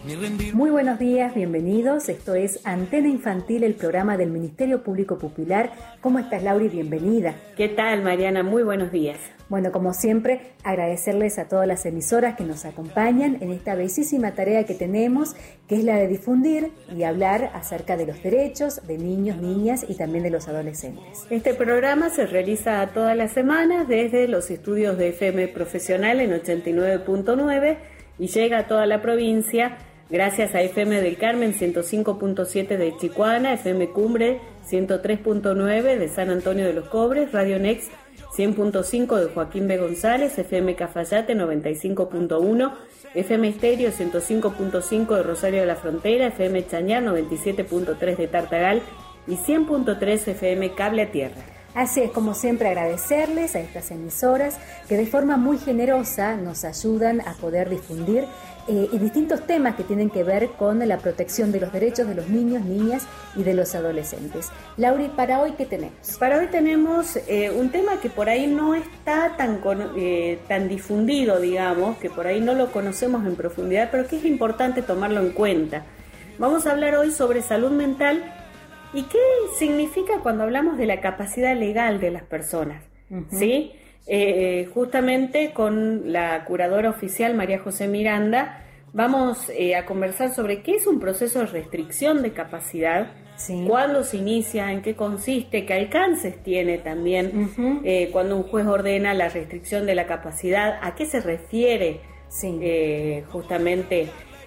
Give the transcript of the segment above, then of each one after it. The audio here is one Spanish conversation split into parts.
Muy buenos días, bienvenidos. Esto es Antena Infantil, el programa del Ministerio Público Popular. ¿Cómo estás, Lauri? Bienvenida. ¿Qué tal, Mariana? Muy buenos días. Bueno, como siempre, agradecerles a todas las emisoras que nos acompañan en esta bellísima tarea que tenemos, que es la de difundir y hablar acerca de los derechos de niños, niñas y también de los adolescentes. Este programa se realiza todas las semanas desde los estudios de FM Profesional en 89.9 y llega a toda la provincia gracias a FM del Carmen 105.7 de Chicuana, FM Cumbre 103.9 de San Antonio de los Cobres, Radio Next 100.5 de Joaquín B. González, FM Cafayate 95.1, FM Estéreo 105.5 de Rosario de la Frontera, FM Chañar 97.3 de Tartagal y 100.3 FM Cable a Tierra. Así es, como siempre, agradecerles a estas emisoras que de forma muy generosa nos ayudan a poder difundir distintos temas que tienen que ver con la protección de los derechos de los niños, niñas y de los adolescentes. Lauri, ¿para hoy qué tenemos? Para hoy tenemos un tema que por ahí no está tan difundido, digamos, que por ahí no lo conocemos en profundidad, pero que es importante tomarlo en cuenta. Vamos a hablar hoy sobre salud mental y qué significa cuando hablamos de la capacidad legal de las personas, ¿sí? Justamente con la curadora oficial María José Miranda vamos a conversar sobre qué es un proceso de restricción de capacidad, sí, cuándo se inicia, en qué consiste, qué alcances tiene también, cuando un juez ordena la restricción de la capacidad, a qué se refiere, sí, justamente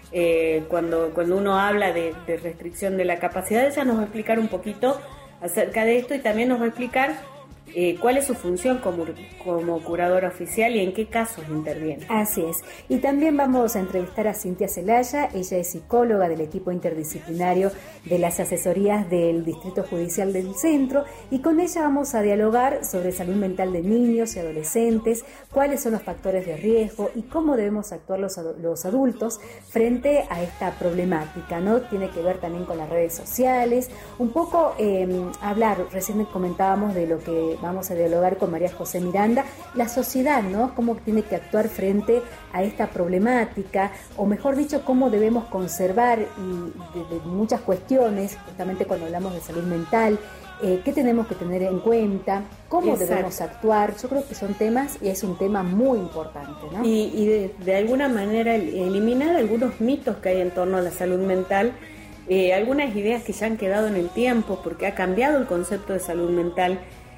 cuando uno habla de restricción de la capacidad. Ella nos va a explicar un poquito acerca de esto y también nos va a explicar cuál es su función como curadora oficial y en qué casos interviene. Así es. Y también vamos a entrevistar a Cintia Celaya. Ella es psicóloga del equipo interdisciplinario de las asesorías del Distrito Judicial del Centro, y con ella vamos a dialogar sobre salud mental de niños y adolescentes, cuáles son los factores de riesgo y cómo debemos actuar los adultos frente a esta problemática, ¿no? Tiene que ver también con las redes sociales, un poco hablar, recién comentábamos de lo que vamos a dialogar con María José Miranda, la sociedad, ¿no? Cómo tiene que actuar frente a esta problemática, o mejor dicho, cómo debemos conservar y de muchas cuestiones, justamente cuando hablamos de salud mental, qué tenemos que tener en cuenta, cómo debemos actuar. Yo creo que son temas, y es un tema muy importante, ¿no? Y de alguna manera eliminar algunos mitos que hay en torno a la salud mental, algunas ideas que ya han quedado en el tiempo, porque ha cambiado el concepto de salud mental.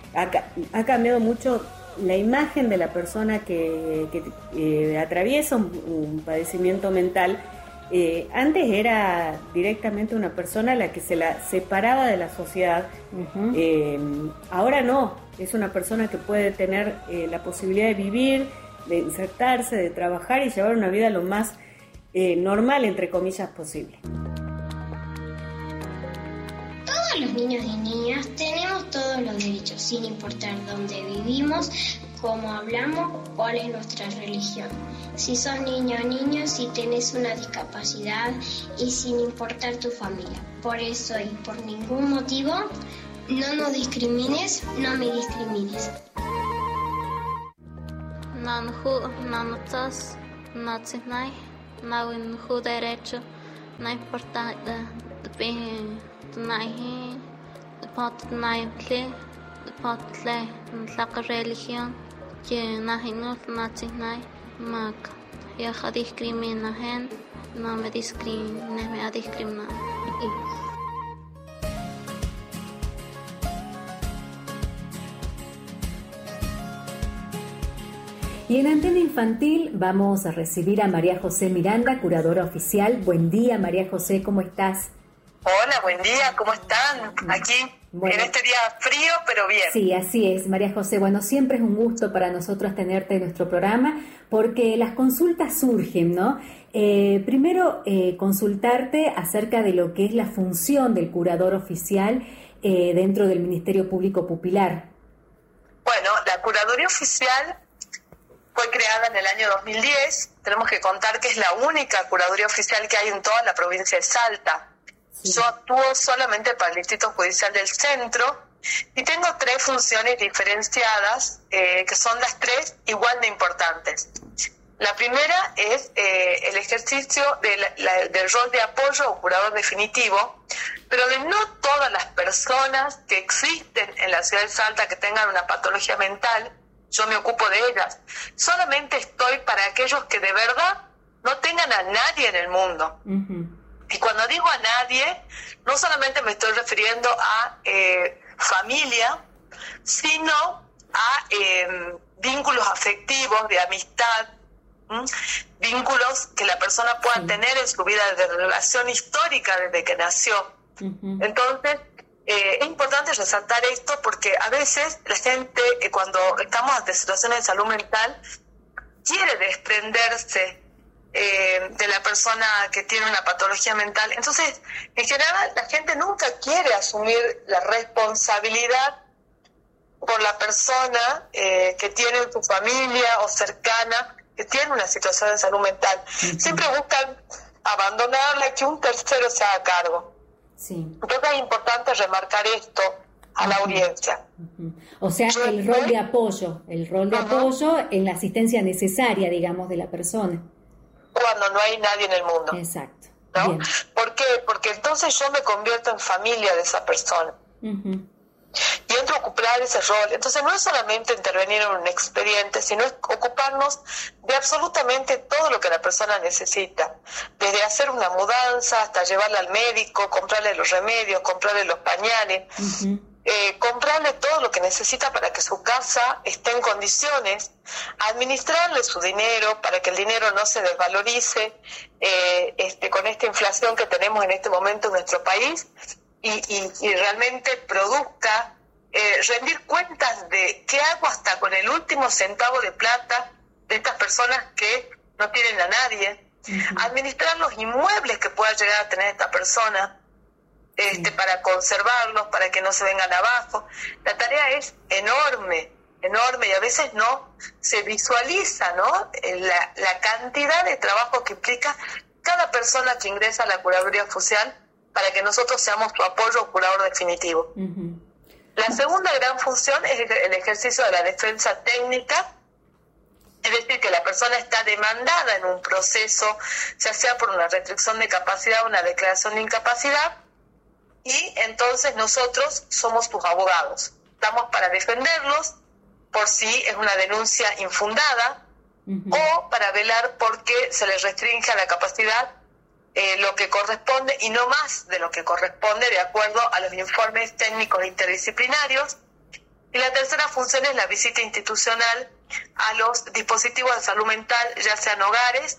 Ha cambiado mucho la imagen de la persona que atraviesa un padecimiento mental. Antes era directamente una persona a la que se la separaba de la sociedad. Ahora no, es una persona que puede tener la posibilidad de vivir, de insertarse, de trabajar y llevar una vida lo más normal, entre comillas, posible. Todos los niños y niñas tenemos todos los derechos, sin importar dónde vivimos, cómo hablamos, cuál es nuestra religión. Si sos niño o niña, si tenés una discapacidad y sin importar tu familia. Por eso y por ningún motivo, no nos discrimines, no me discrimines. No importa Nahi, deporte naimple, deporte la religión, que nahi no natinai, mag, ya discriminahen, no me discrimine, me discrimina. Y en Antena Infantil vamos a recibir a María José Miranda, curadora oficial. Buen día, María José, ¿cómo estás? Hola, buen día, ¿cómo están? Aquí, bueno, en este día frío, pero bien. Sí, así es, María José. Bueno, siempre es un gusto para nosotros tenerte en nuestro programa, porque las consultas surgen, ¿no? Primero, consultarte acerca de lo que es la función del curador oficial dentro del Ministerio Público Popular. Bueno, la curaduría oficial fue creada en el año 2010. Tenemos que contar que es la única curaduría oficial que hay en toda la provincia de Salta. Sí. Yo actúo solamente para el Distrito Judicial del Centro y tengo 3 funciones diferenciadas, que son las 3 igual de importantes. La primera es el ejercicio del rol de apoyo o curador definitivo, pero de no todas las personas que existen en la ciudad de Salta que tengan una patología mental, yo me ocupo de ellas. Solamente estoy para aquellos que de verdad no tengan a nadie en el mundo. Uh-huh. Y cuando digo a nadie, no solamente me estoy refiriendo a familia, sino a vínculos afectivos, de amistad, vínculos que la persona pueda tener en su vida de relación histórica desde que nació. Uh-huh. Entonces, es importante resaltar esto porque a veces la gente, cuando estamos ante situaciones de salud mental, quiere desprenderse de la persona que tiene una patología mental. Entonces, en general, la gente nunca quiere asumir la responsabilidad por la persona que tiene en su familia o cercana que tiene una situación de salud mental. Uh-huh. Siempre buscan abandonarla, que un tercero se haga cargo. Sí. Entonces es importante remarcar esto a la audiencia. Uh-huh. O sea, el rol de apoyo en la asistencia necesaria, digamos, de la persona. Cuando no hay nadie en el mundo. Exacto. ¿No? Bien. ¿Por qué? Porque entonces yo me convierto en familia de esa persona. Uh-huh. Y entro a ocupar ese rol. Entonces no es solamente intervenir en un expediente, sino es ocuparnos de absolutamente todo lo que la persona necesita. Desde hacer una mudanza hasta llevarla al médico, comprarle los remedios, comprarle los pañales, uh-huh. Comprarle todo lo que necesita para que su casa esté en condiciones, administrarle su dinero para que el dinero no se desvalorice con esta inflación que tenemos en este momento en nuestro país. Y realmente produzca, rendir cuentas de qué hago hasta con el último centavo de plata de estas personas que no tienen a nadie, uh-huh. Administrar los inmuebles que pueda llegar a tener esta persona, para conservarlos, para que no se vengan abajo. La tarea es enorme, y a veces no se visualiza, ¿no? La cantidad de trabajo que implica cada persona que ingresa a la curaduría social para que nosotros seamos tu apoyo o curador definitivo. Uh-huh. La segunda gran función es el ejercicio de la defensa técnica, es decir, que la persona está demandada en un proceso, ya sea por una restricción de capacidad o una declaración de incapacidad, y entonces nosotros somos tus abogados. Estamos para defenderlos por si es una denuncia infundada, uh-huh. o para velar porque se les restringe a la capacidad lo que corresponde y no más de lo que corresponde de acuerdo a los informes técnicos interdisciplinarios. Y la tercera función es la visita institucional a los dispositivos de salud mental, ya sean hogares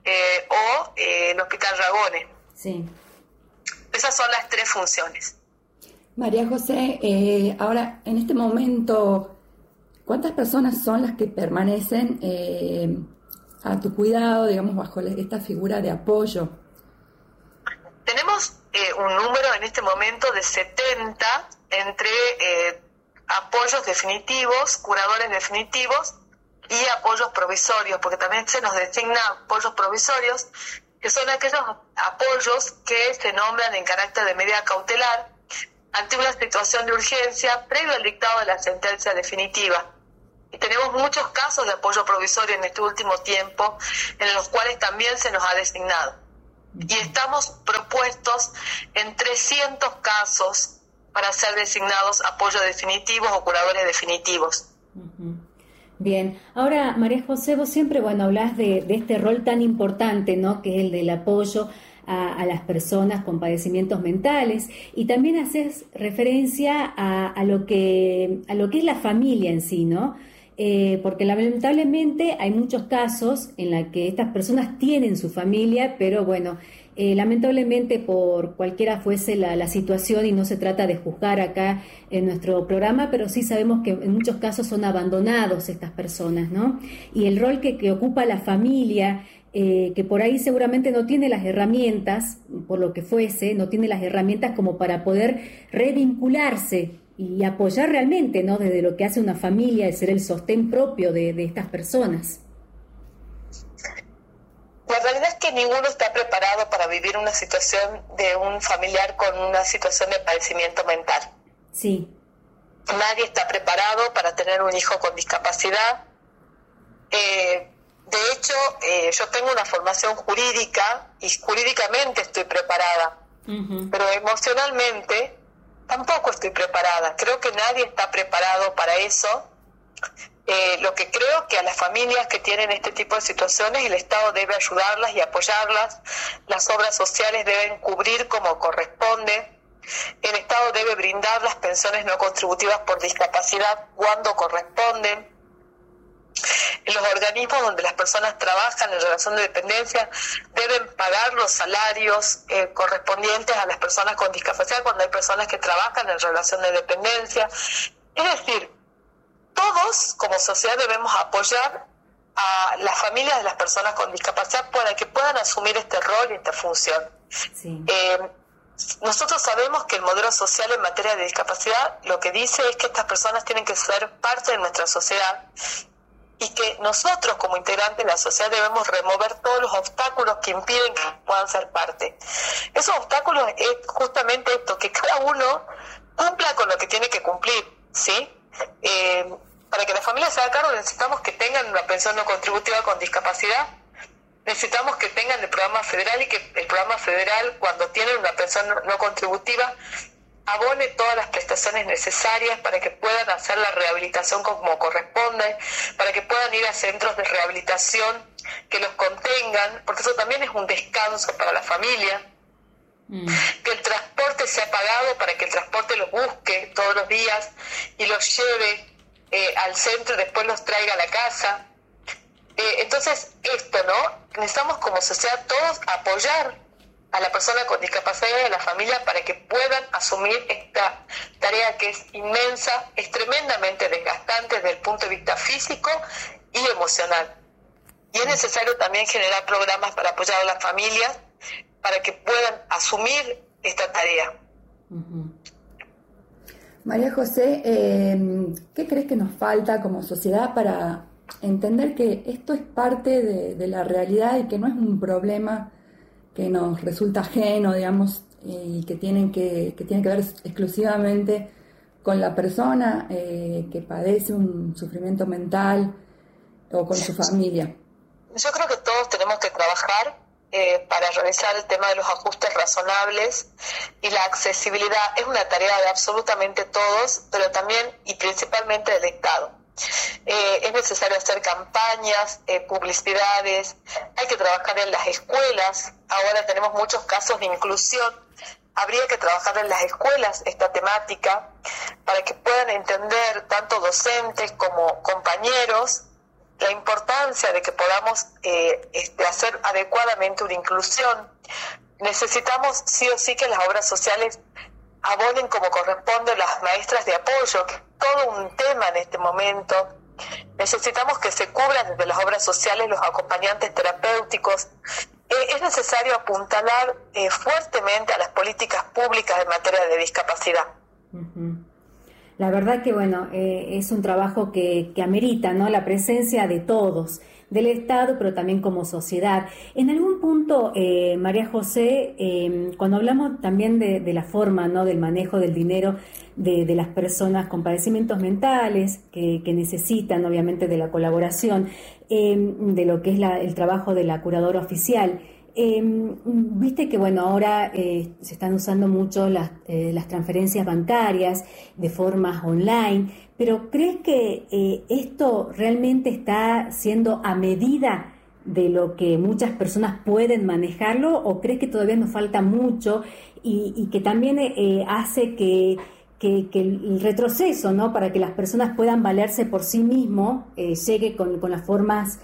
o el Hospital Ragone. Sí. Esas son las tres funciones. María José, ahora, en este momento, ¿cuántas personas son las que permanecen a tu cuidado, digamos, bajo esta figura de apoyo? Tenemos un número en este momento de 70 entre apoyos definitivos, curadores definitivos y apoyos provisorios, porque también se nos designa apoyos provisorios, que son aquellos apoyos que se nombran en carácter de medida cautelar ante una situación de urgencia previo al dictado de la sentencia definitiva. Y tenemos muchos casos de apoyo provisorio en este último tiempo, en los cuales también se nos ha designado. Y estamos propuestos en 300 casos para ser designados apoyos definitivos o curadores definitivos. Uh-huh. Bien, ahora María José, vos siempre hablás de este rol tan importante, ¿no? Que es el del apoyo a las personas con padecimientos mentales, y también haces referencia a lo que es la familia en sí, ¿no? Porque lamentablemente hay muchos casos en los que estas personas tienen su familia, pero lamentablemente por cualquiera fuese la situación, y no se trata de juzgar acá en nuestro programa, pero sí sabemos que en muchos casos son abandonados estas personas, ¿no? Y el rol que ocupa la familia, que por ahí seguramente no tiene las herramientas, por lo que fuese, no tiene las herramientas como para poder revincularse y apoyar realmente, ¿no? Desde lo que hace una familia, de ser el sostén propio de estas personas. La realidad es que ninguno está preparado para vivir una situación de un familiar con una situación de padecimiento mental. Sí. Nadie está preparado para tener un hijo con discapacidad. De hecho, yo tengo una formación jurídica y jurídicamente estoy preparada, pero emocionalmente tampoco estoy preparada. Creo que nadie está preparado para eso. Lo que creo es que a las familias que tienen este tipo de situaciones el Estado debe ayudarlas y apoyarlas. Las obras sociales deben cubrir como corresponde. El Estado debe brindar las pensiones no contributivas por discapacidad cuando corresponden. En los organismos donde las personas trabajan en relación de dependencia deben pagar los salarios correspondientes a las personas con discapacidad cuando hay personas que trabajan en relación de dependencia. Es decir, todos como sociedad debemos apoyar a las familias de las personas con discapacidad para que puedan asumir este rol y esta función. Sí. Nosotros sabemos que el modelo social en materia de discapacidad lo que dice es que estas personas tienen que ser parte de nuestra sociedad y que nosotros como integrantes de la sociedad debemos remover todos los obstáculos que impiden que puedan ser parte. Esos obstáculos es justamente esto, que cada uno cumpla con lo que tiene que cumplir, ¿sí? Para que la familia se haga cargo necesitamos que tengan una pensión no contributiva con discapacidad, necesitamos que tengan el programa federal y que el programa federal cuando tienen una pensión no contributiva abone todas las prestaciones necesarias para que puedan hacer la rehabilitación como corresponde, para que puedan ir a centros de rehabilitación que los contengan, porque eso también es un descanso para la familia. Que el transporte sea pagado para que el transporte los busque todos los días y los lleve al centro y después los traiga a la casa. Entonces esto, ¿no? Necesitamos como sociedad todos apoyar a la persona con discapacidad y a la familia para que puedan asumir esta tarea que es inmensa, es tremendamente desgastante desde el punto de vista físico y emocional. Y es necesario también generar programas para apoyar a las familias para que puedan asumir esta tarea. María José, ¿qué crees que nos falta como sociedad para entender que esto es parte de la realidad y que no es un problema que nos resulta ajeno, digamos, y que tiene que ver exclusivamente con la persona que padece un sufrimiento mental o con su familia? Yo creo que todos tenemos que trabajar para realizar el tema de los ajustes razonables y la accesibilidad. Es una tarea de absolutamente todos, pero también y principalmente del Estado. Es necesario hacer campañas, publicidades, hay que trabajar en las escuelas. Ahora tenemos muchos casos de inclusión. Habría que trabajar en las escuelas esta temática para que puedan entender tanto docentes como compañeros la importancia de que podamos hacer adecuadamente una inclusión. Necesitamos sí o sí que las obras sociales abonen como corresponde las maestras de apoyo, que es todo un tema en este momento. Necesitamos que se cubran desde las obras sociales los acompañantes terapéuticos. Es necesario apuntalar fuertemente a las políticas públicas en materia de discapacidad. La verdad que bueno, es un trabajo que amerita, ¿no?, la presencia de todos, del Estado, pero también como sociedad. En algún punto, María José, cuando hablamos también de la forma, ¿no?, del manejo del dinero de las personas con padecimientos mentales, que necesitan obviamente de la colaboración, de lo que es el trabajo de la curadora oficial, viste que bueno, ahora se están usando mucho las transferencias bancarias de formas online, pero ¿crees que esto realmente está siendo a medida de lo que muchas personas pueden manejarlo, o crees que todavía nos falta mucho y que también hace que el retroceso, ¿no?, para que las personas puedan valerse por sí mismos llegue con las formas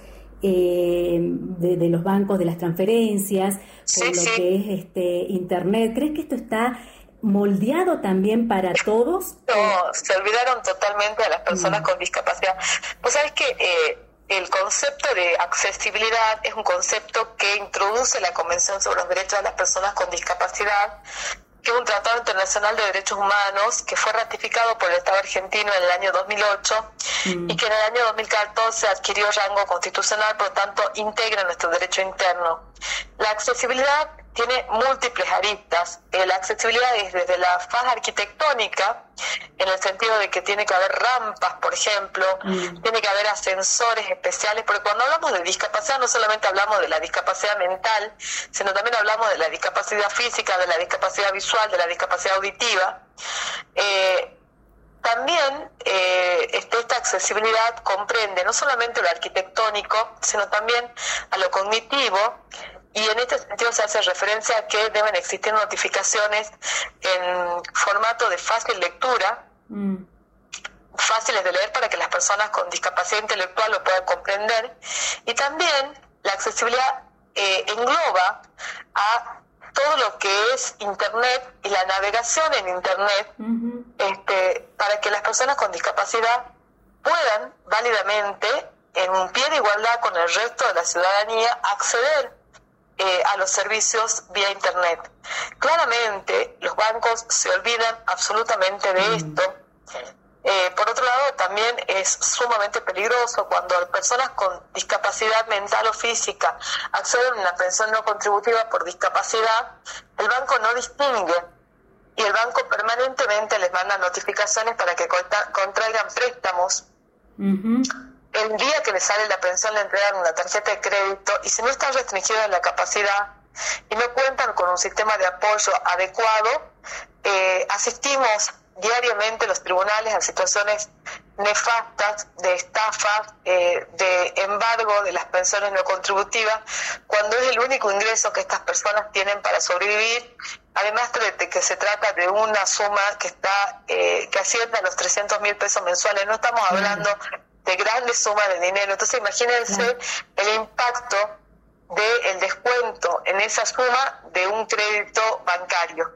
de los bancos, de las transferencias, sí, con lo sí, que es internet? ¿Crees que esto está moldeado también para todos? No, se olvidaron totalmente de las personas con discapacidad. Pues sabes que el concepto de accesibilidad es un concepto que introduce la Convención sobre los Derechos de las Personas con Discapacidad, que es un tratado internacional de derechos humanos que fue ratificado por el Estado argentino en el año 2008 y que en el año 2014 adquirió rango constitucional, por lo tanto integra nuestro derecho interno. La accesibilidad tiene múltiples aristas. La accesibilidad es desde la faz arquitectónica, en el sentido de que tiene que haber rampas, por ejemplo, tiene que haber ascensores especiales, porque cuando hablamos de discapacidad no solamente hablamos de la discapacidad mental, sino también hablamos de la discapacidad física, de la discapacidad visual, de la discapacidad auditiva. También esta accesibilidad comprende no solamente lo arquitectónico, sino también a lo cognitivo, y en este sentido se hace referencia a que deben existir notificaciones en formato de fácil lectura, fáciles de leer para que las personas con discapacidad intelectual lo puedan comprender, y también la accesibilidad engloba a todo lo que es Internet y la navegación en Internet, para que las personas con discapacidad puedan válidamente, en un pie de igualdad con el resto de la ciudadanía, acceder a los servicios vía Internet. Claramente, los bancos se olvidan absolutamente de esto. Por otro lado, también es sumamente peligroso cuando personas con discapacidad mental o física acceden a una pensión no contributiva por discapacidad, el banco no distingue y el banco permanentemente les manda notificaciones para que contraigan préstamos. El día que les sale la pensión le entregan una tarjeta de crédito, y si no están restringidos en la capacidad y no cuentan con un sistema de apoyo adecuado, asistimos diariamente los tribunales a situaciones nefastas de estafas, de embargo de las pensiones no contributivas, cuando es el único ingreso que estas personas tienen para sobrevivir, además de que se trata de una suma que está que asciende a los 300.000 pesos mensuales. No estamos hablando de grandes sumas de dinero. Entonces imagínense el impacto del descuento en esa suma de un crédito bancario.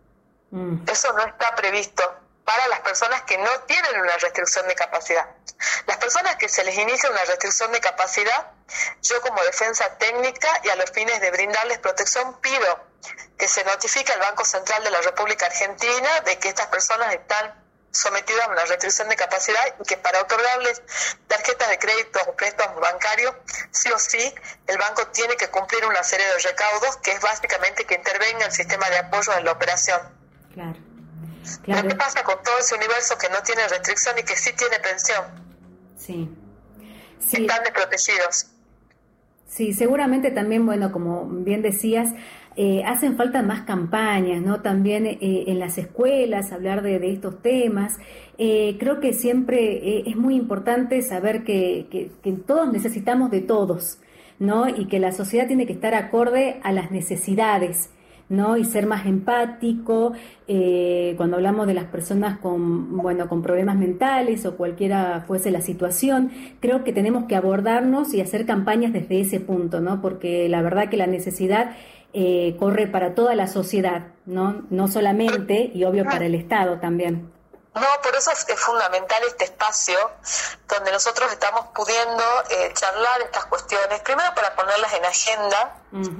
Eso no está previsto para las personas que no tienen una restricción de capacidad. Las personas que se les inicia una restricción de capacidad, yo como defensa técnica y a los fines de brindarles protección, pido que se notifique al Banco Central de la República Argentina de que estas personas están sometidas a una restricción de capacidad, y que para otorgarles tarjetas de crédito o préstamos bancarios, sí o sí, el banco tiene que cumplir una serie de recaudos, que es básicamente que intervenga el sistema de apoyo en la operación. Claro. ¿Qué pasa con todo ese universo que no tiene restricción y que sí tiene pensión? Sí. Están desprotegidos. Sí, seguramente también, bueno, como bien decías, hacen falta más campañas, ¿no? También en las escuelas, hablar de estos temas. Creo que siempre es muy importante saber que todos necesitamos de todos, ¿no? Y que la sociedad tiene que estar acorde a las necesidades, ¿no? Y ser más empático cuando hablamos de las personas con problemas mentales o cualquiera fuese la situación. Creo que tenemos que abordarnos y hacer campañas desde ese punto, ¿no? Porque la verdad que la necesidad corre para toda la sociedad, no solamente, y obvio para el Estado también. No, por eso es fundamental este espacio donde nosotros estamos pudiendo charlar estas cuestiones, primero para ponerlas en agenda,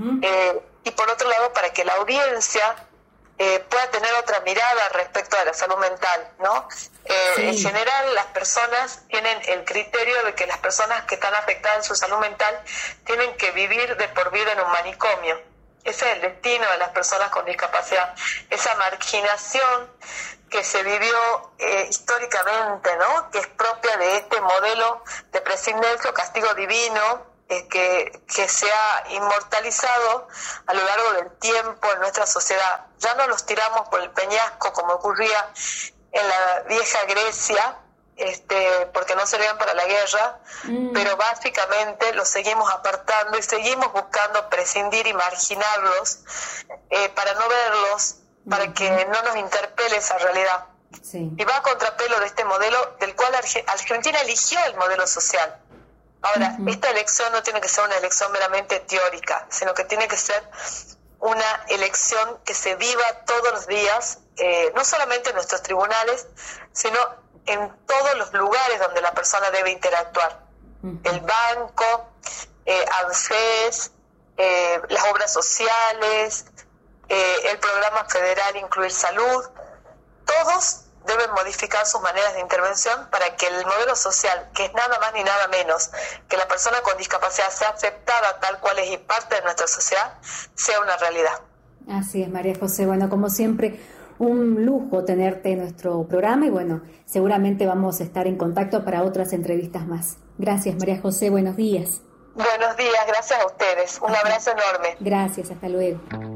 y por otro lado para que la audiencia pueda tener otra mirada respecto a la salud mental, ¿no? En general, las personas tienen el criterio de que las personas que están afectadas en su salud mental tienen que vivir de por vida en un manicomio. Ese es el destino de las personas con discapacidad, esa marginación que se vivió históricamente, ¿no? Que es propia de este modelo de prescindencia o castigo divino que se ha inmortalizado a lo largo del tiempo en nuestra sociedad. Ya no los tiramos por el peñasco como ocurría en la vieja Grecia, porque no servían para la guerra, pero básicamente los seguimos apartando y seguimos buscando prescindir y marginarlos para no verlos, para que no nos interpele esa realidad. Sí. Y va a contrapelo de este modelo del cual Argentina eligió el modelo social. Ahora, esta elección no tiene que ser una elección meramente teórica, sino que tiene que ser una elección que se viva todos los días, no solamente en nuestros tribunales, sino en todos los lugares donde la persona debe interactuar. El banco, ANSES, las obras sociales, el programa federal Incluir Salud, todos deben modificar sus maneras de intervención para que el modelo social, que es nada más ni nada menos que la persona con discapacidad sea aceptada tal cual es y parte de nuestra sociedad, sea una realidad. Así es, María José. Bueno, como siempre, un lujo tenerte en nuestro programa y bueno, seguramente vamos a estar en contacto para otras entrevistas más. Gracias, María José. Buenos días. Buenos días, gracias a ustedes. Un abrazo enorme. Gracias, hasta luego.